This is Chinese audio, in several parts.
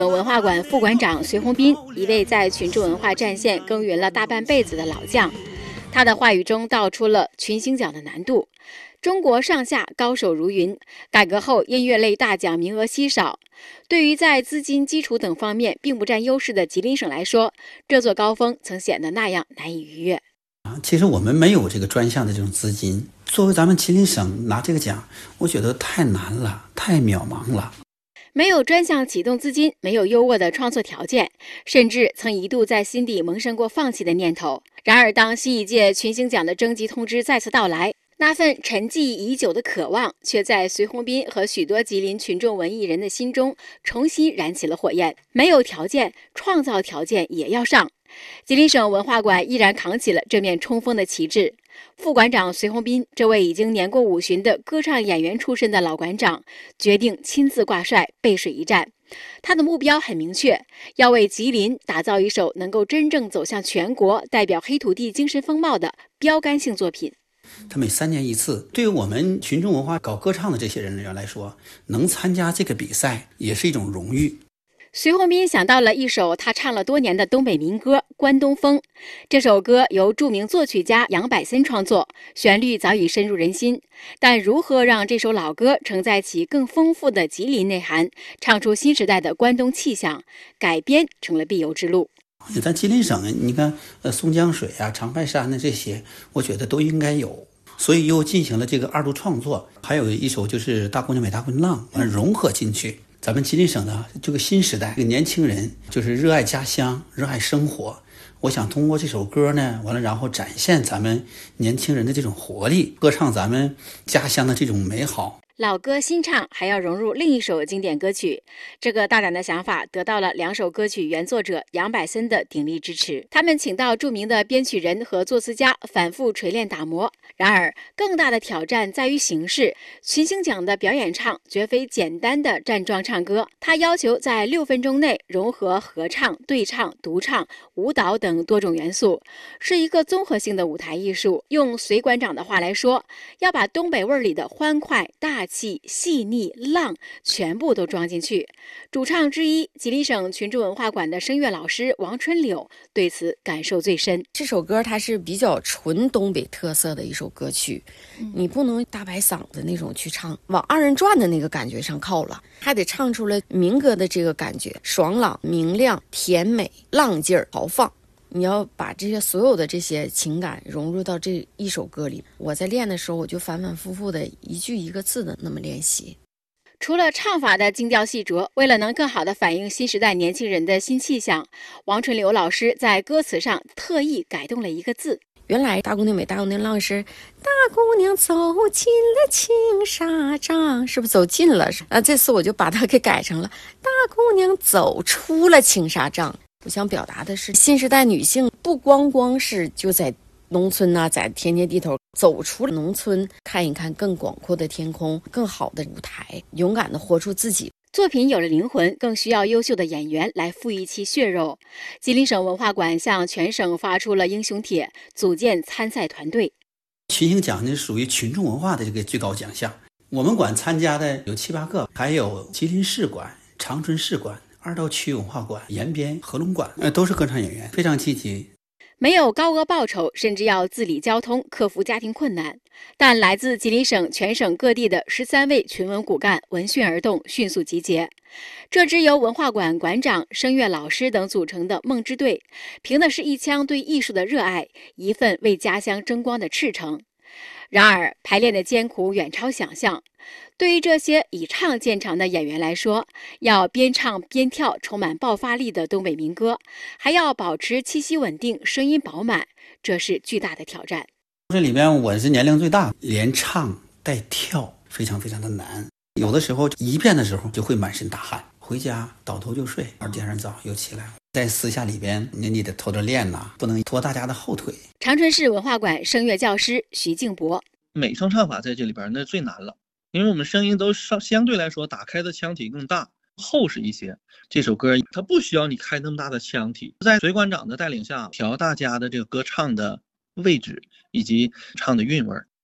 文化馆副馆长隋鸿斌，一位在群众文化战线耕耘了大半辈子的老将，他的话语中道出了群星奖的难度。中国上下高手如云，改革后音乐类大奖名额稀少，对于在资金、基础等方面并不占优势的吉林省来说，这座高峰曾显得那样难以逾越。 其实我们没有这个专项的这种资金，作为咱们吉林省拿这个奖，我觉得太难了，太渺茫了。 没有专项启动资金，没有优渥的创作条件，甚至曾一度在心底萌生过放弃的念头。然而，当新一届群星奖的征集通知再次到来，那份沉寂已久的渴望，却在隋鸿斌和许多吉林群众文艺人的心中重新燃起了火焰。没有条件，创造条件也要上。吉林省文化馆依然扛起了这面冲锋的旗帜。副馆长隋鸿斌，这位已经年过50的歌唱演员出身的老馆长，决定亲自挂帅，背水一战。他的目标很明确，要为吉林打造一首能够真正走向全国、代表黑土地精神风貌的标杆性作品。 他每3年一次，对于我们群众文化搞歌唱的这些人员来说，能参加这个比赛也是一种荣誉。 隋鸿斌想到了一首他唱了多年的东北民歌《关东风》。这首歌由著名作曲家杨百森创作，旋律早已深入人心。但如何让这首老歌承载起更丰富的吉林内涵，唱出新时代的关东气象，改编成了必由之路。 咱吉林省，你看，松江水啊、长白山的这些，我觉得都应该有。所以又进行了这个2度创作，还有一首就是《大姑娘美大姑娘浪》，融合进去。咱们吉林省的这个新时代，这个年轻人就是热爱家乡、热爱生活。我想通过这首歌呢，完了然后展现咱们年轻人的这种活力，歌唱咱们家乡的这种美好。 老歌新唱，还要融入另一首经典歌曲，这个大胆的想法得到了2首歌曲原作者杨百森的鼎力支持。他们请到著名的编曲人和作词家反复锤炼打磨。然而，更大的挑战在于形式。群星奖的表演唱绝非简单的站桩唱歌，它要求在6分钟内融合合唱、对唱、独唱、舞蹈等多种元素，是一个综合性的舞台艺术。用隋馆长的话来说，要把东北味里的欢快、大气、细腻、浪全部都装进去。主唱之一，吉林省群众文化馆的声乐老师王春柳对此感受最深。 这首歌它是比较纯东北特色的一首歌曲，你不能大白嗓子那种去唱，往2人转的那个感觉上靠了，还得唱出了民歌的这个感觉，爽朗、明亮、甜美、浪劲儿、豪放。你要把这些所有的这些情感融入到这一首歌里。我在练的时候，我就反反复复的一句一个字的那么练习。 除了唱法的精雕细琢，为了能更好地反映新时代年轻人的新气象，王春柳老师在歌词上特意改动了一个字。 原来大姑娘美大姑娘浪是大姑娘走进了青纱帐，是不是走进了？这次我就把它给改成了大姑娘走出了青纱帐。我想表达的是，新时代女性不光是就在农村啊，在田间地头，走出了农村，看一看更广阔的天空，更好的舞台，勇敢地活出自己。 作品有了灵魂，更需要优秀的演员来赋予其血肉。吉林省文化馆向全省发出了英雄帖，组建参赛团队。 群星奖呢属于群众文化的这个最高奖项，我们馆参加的有7、8个，还有吉林市馆、长春市馆、2道区文化馆、延边、合龙馆，都是歌唱演员，非常积极。 没有高额报酬，甚至要自理交通，克服家庭困难。但来自吉林省全省各地的13位群文骨干闻讯而动，迅速集结。这支由文化馆馆长、声乐老师等组成的梦之队，凭的是一腔对艺术的热爱，一份为家乡争光的赤诚。然而，排练的艰苦远超想象。对于这些以唱见长的演员来说，要边唱边跳充满爆发力的东北民歌，还要保持气息稳定、声音饱满，这是巨大的挑战。 这里边我是年龄最大，连唱带跳非常非常的难。有的时候一遍的时候就会满身大汗，回家倒头就睡，第2天早又起来。在私下里边，你得偷着练呐，不能拖大家的后腿。 长春市文化馆声乐教师徐静博， 美声唱法在这里边那最难了，因为我们声音都相对来说打开的腔体更大，厚实一些。这首歌它不需要你开那么大的腔体，在隋馆长的带领下，调大家的这个歌唱的位置以及唱的韵味。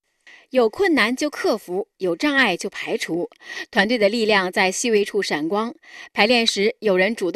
有困难就克服，有障碍就排除，团队的力量在细微处闪光。排练时，有人主动